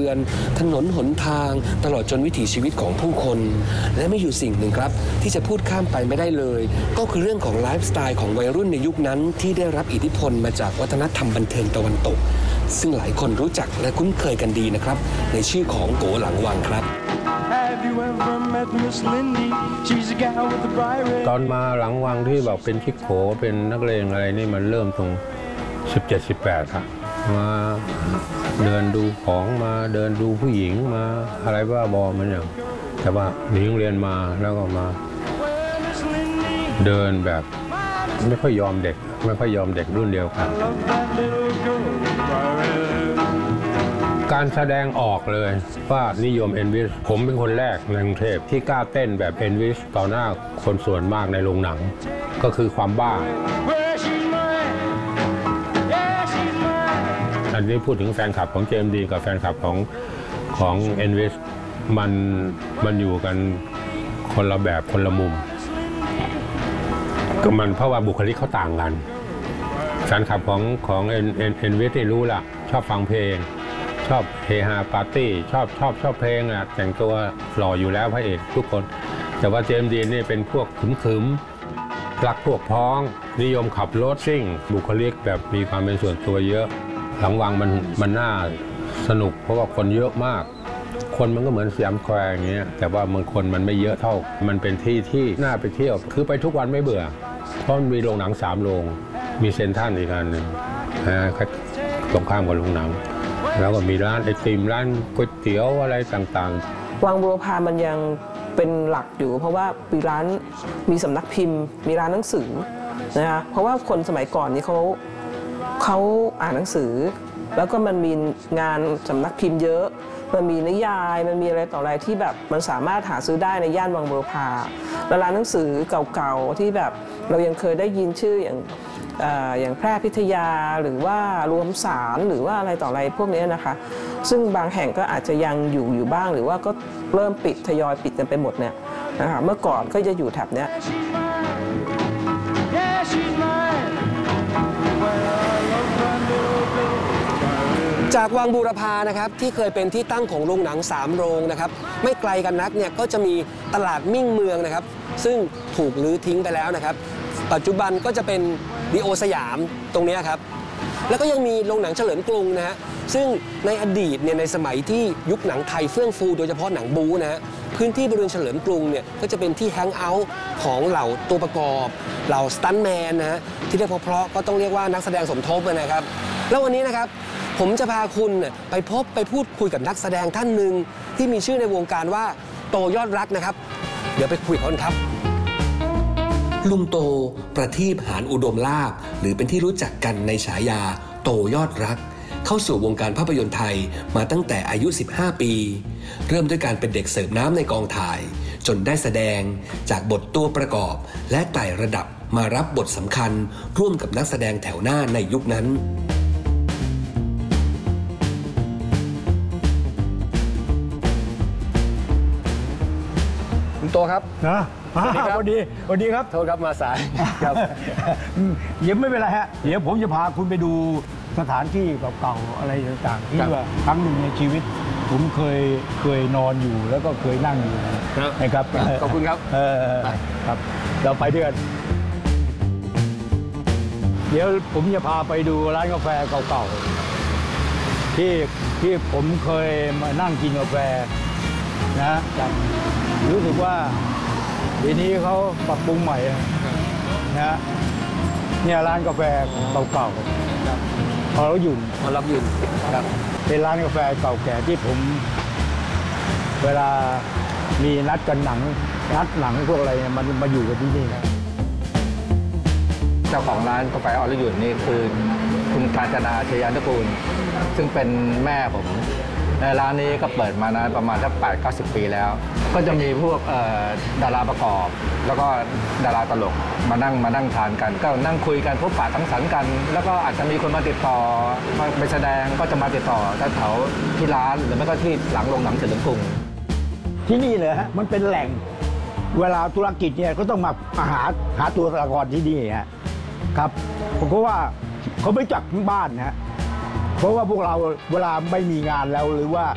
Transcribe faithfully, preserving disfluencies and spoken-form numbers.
อนถนนหนทางตลอดจนวิถีชีวิตของผู้คนและไม่อยู่สิ่งหนึ่งครับที่จะพูดข้ามไปไม่ได้เลยก็คือเรื่องของไลฟ์สไตล์ของวัยรุ่นในยุคนั้นที่ได้รับอิทธิพลมาจากวัฒนธรรมบันเทิงตะวันตกซึ่งหลายคนรู้จักและคุ้นเคยกันดีนะครับในชื่อของโกหลังวังครับตอนมาหลังวังที่แบบเป็นชิคโขเป็นนักเลงอะไรนี่มันเริ่มตรงสิบเจ็ด สิบแปดครับมาเดินดูของมาเดินดูผู้หญิงมาอะไรบ้าบอมันอย่างแต่ว่าหนีโรงเรียนมาแล้วก็มาเดินแบบไม่ค่อยยอมเด็กไม่ค่อยยอมเด็กรุ่นเดียวกันการแสดงออกเลยว่านิยมเอ็นวิสผมเป็นคนแรกในกรุงเทพที่กล้าเต้นแบบเอ็นวิสต่อหน้าคนส่วนมากในโรงหนังก็คือความบ้าอันนี้พูดถึงแฟนคลับของเจมส์ดีกับแฟนคลับของของเอ็นวิสมันมันอยู่กันคนละแบบคนละมุมก็มันเพราะว่าบุคลิกเขาต่างกันแฟนคลับของของเอ็นเอ็นเอ็นวิสที่รู้ละชอบฟังเพลงชอบเฮฮาปาร์ตี้ชอบชอบชอบเพลงอ่ะแต่งตัวหล่ออยู่แล้วพระเอกทุกคนแต่ว่าเจมส์ดีนี่เป็นพวกขึมๆรักพวกพ้องนิยมขับรถซิ่งบุคลิกแบบมีความเป็นส่วนตัวเยอะหลังวังมันมันน่าสนุกเพราะว่าคนเยอะมากคนมันก็เหมือนสยามสแควร์อย่างเงี้ยแต่ว่าบางคนมันไม่เยอะเท่ามันเป็นที่ที่น่าไปเที่ยวคือไปทุกวันไม่เบื่อเพราะมีโรงหนังสามโรงมีเซ็นทรัลอีกอันหนึ่งนะตรงข้ามกับโรงหนังแล้วก็มีร้านไอติมร้านก๋วยเตี๋ยวอะไรต่างๆวังบุรพามันยังเป็นหลักอยู่เพราะว่ามีร้านมีสำนักพิมพ์มีร้านหนังสือนะคะเพราะว่าคนสมัยก่อนนี้เขาเขาอ่านหนังสือแล้วก็มันมีงานสำนักพิมพ์เยอะมันมีนิยายมันมีอะไรต่ออะไรที่แบบมันสามารถหาซื้อได้ในย่านวังบุรพาและร้านหนังสือเก่าๆที่แบบเรายังเคยได้ยินชื่ออย่างอย่างแพร่พิทยาหรือว่ารวมสารหรือว่าอะไรต่ออะไรพวกนี้นะคะซึ่งบางแห่งก็อาจจะยังอยู่อยู่บ้างหรือว่าก็เริ่มปิดทยอยปิดกันไปหมดเนี่ยนะคะเมื่อก่อนก็จะอยู่แถบเนี้ยจากวังบูรพานะครับที่เคยเป็นที่ตั้งของโรงหนังสามโรงนะครับไม่ไกลกันนักเนี่ยก็จะมีตลาดมิ่งเมืองนะครับซึ่งถูกรื้อทิ้งไปแล้วนะครับปัจจุบันก็จะเป็นดีโอสยามตรงนี้ครับแล้วก็ยังมีโรงหนังเฉลิมกรุงนะฮะซึ่งในอดีตเนี่ยในสมัยที่ยุคหนังไทยเฟื่องฟูโดยเฉพาะหนังบู๊นะฮะพื้นที่บริเวณเฉลิมกรุงเนี่ยก็จะเป็นที่แฮงเอาท์ของเหล่าตัวประกอบเหล่าสตันท์แมนนะฮะที่เรียกเพราะๆก็ต้องเรียกว่านักแสดงสมทบนะครับแล้ววันนี้นะครับผมจะพาคุณไปพบไปพูดคุยกับนักแสดงท่านหนึ่งที่มีชื่อในวงการว่าโตยอดรักนะครับเดี๋ยวไปคุยกันครับลุงโตประทีปหานอุดมลาภหรือเป็นที่รู้จักกันในฉายาโตยอดรักเข้าสู่วงการภาพยนตร์ไทยมาตั้งแต่อายุสิบห้าปีเริ่มด้วยการเป็นเด็กเสิร์ฟน้ำในกองถ่ายจนได้แสดงจากบทตัวประกอบและไต่ระดับมารับบทสำคัญร่วมกับนักแสดงแถวหน้าในยุคนั้นลุงโตครับนะสวัสดีสวัสดีครับโทษครับมาสายครับยังไม่เป็นไรฮะเดี๋ยวผมจะพาคุณไปดูสถานที่เก่าๆอะไรต่างๆที่ว่าครั้งหนึ่งในชีวิตผมเคยเคยนอนอยู่แล้วก็เคยนั่งอยู่นะครับขอบคุณครับครับเราไปด้วยกันเดี๋ยวผมจะพาไปดูร้านกาแฟเก่าๆที่ที่ผมเคยมานั่งกินกาแฟนะครับรู้สึกว่าเดี๋ยวนี้เขาปรับปรุงใหม่นะเนี่ยร้านกาแฟเก่าๆพอเราหยุ่นพอรับหยุ่นครับเป็นร้านกาแฟเก่าแก่ที่ผมเวลามีนัดกันหนังนัดหนังพวกอะไรมันมาอยู่กันที่นี่นะเจ้าของร้านกาแฟอรหยุ่นนี่คือคุณกาญจนาชยานกูลซึ่งเป็นแม่ผมในร้านนี้ก็เปิดมานานประมาณสักแปดเก้าสิบปีแล้วก็จะมีพวกดาราประกอบแล้วก็ดาราตลกมานั่งมานั่งทานกันก็นั่งคุยกันพบปะสังสรรค์กันแล้วก็อาจจะมีคนมาติดต่อมาไปแสดงก็จะมาติดต่อแถวที่ร้านหรือไม่ก็ที่หลังโรงหนังเฉลิมกรุงที่นี่เลยฮะมันเป็นแหล่งเวลาธุรกิจเนี่ยก็ต้องมาหาหาตัวละครที่นี่ฮะครับเพราะว่าเขาไม่จับทั้งบ้านนะฮะเพราะว่าพวกเราเวลาไม่มีงานแล้วหรือว่า